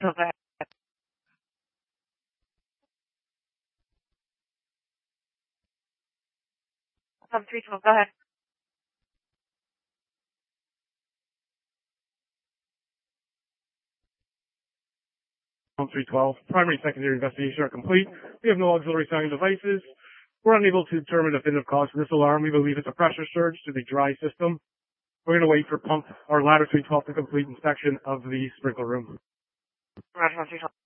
go ahead. Pump 312, go ahead. Pump 312, primary and secondary investigation are complete. We have no auxiliary sounding devices. We're unable to determine the definitive cause for this alarm. We believe it's a pressure surge to the dry system. We're going to wait for ladder 312 to complete inspection of the sprinkler room. Roger, Pump 312.